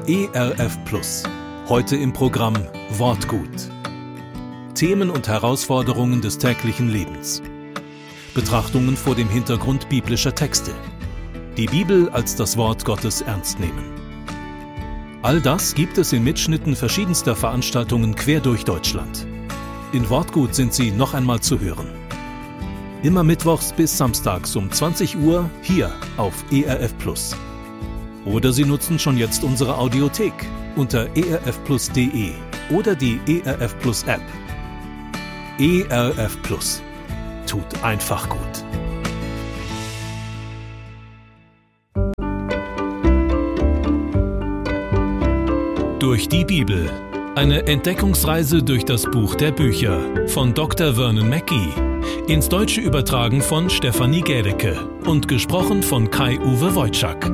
ERF Plus. Heute im Programm Wortgut. Themen und Herausforderungen des täglichen Lebens. Betrachtungen vor dem Hintergrund biblischer Texte. Die Bibel als das Wort Gottes ernst nehmen. All das gibt es in Mitschnitten verschiedenster Veranstaltungen quer durch Deutschland. In Wortgut sind sie noch einmal zu hören. Immer mittwochs bis samstags um 20 Uhr hier auf ERF Plus. Oder Sie nutzen schon jetzt unsere Audiothek unter erfplus.de oder die ERF Plus App. ERF Plus. Tut einfach gut. Durch die Bibel. Eine Entdeckungsreise durch das Buch der Bücher von Dr. Vernon Mackey. Ins Deutsche übertragen von Stefanie Gädecke und gesprochen von Kai-Uwe Wojczak.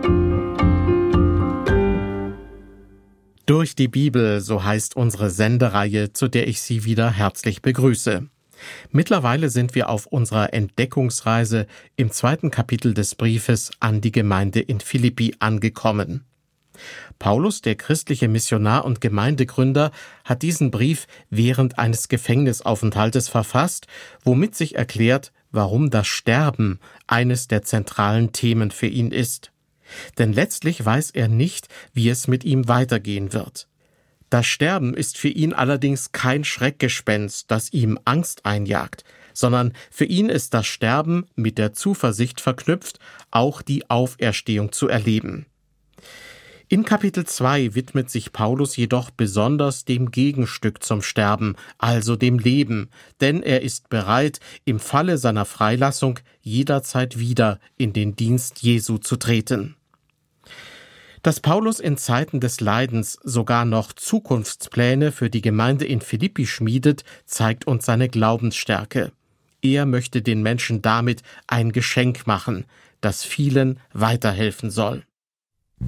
Durch die Bibel, so heißt unsere Sendereihe, zu der ich Sie wieder herzlich begrüße. Mittlerweile sind wir auf unserer Entdeckungsreise im 2. Kapitel des Briefes an die Gemeinde in Philippi angekommen. Paulus, der christliche Missionar und Gemeindegründer, hat diesen Brief während eines Gefängnisaufenthaltes verfasst, womit sich erklärt, warum das Sterben eines der zentralen Themen für ihn ist. Denn letztlich weiß er nicht, wie es mit ihm weitergehen wird. Das Sterben ist für ihn allerdings kein Schreckgespenst, das ihm Angst einjagt, sondern für ihn ist das Sterben mit der Zuversicht verknüpft, auch die Auferstehung zu erleben. In Kapitel 2 widmet sich Paulus jedoch besonders dem Gegenstück zum Sterben, also dem Leben, denn er ist bereit, im Falle seiner Freilassung jederzeit wieder in den Dienst Jesu zu treten. Dass Paulus in Zeiten des Leidens sogar noch Zukunftspläne für die Gemeinde in Philippi schmiedet, zeigt uns seine Glaubensstärke. Er möchte den Menschen damit ein Geschenk machen, das vielen weiterhelfen soll.